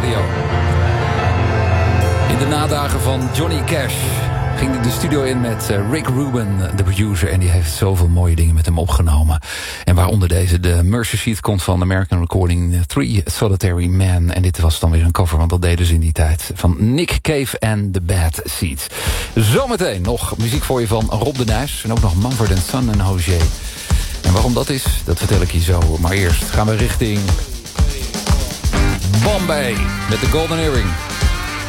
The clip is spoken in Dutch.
radio. In de nadagen van Johnny Cash ging hij de studio in met Rick Rubin, de producer. En die heeft zoveel mooie dingen met hem opgenomen. En waaronder deze, de Mercy Sheet, komt van American Recording 3 Solitary Man. En dit was dan weer een cover, want dat deden ze in die tijd. Van Nick Cave en The Bad Seeds. Zometeen nog muziek voor je van Rob de Nijs. En ook nog Mumford & Son en Hozier. En waarom dat is, dat vertel ik je zo. Maar eerst gaan we richting Bombay met de Golden Earring.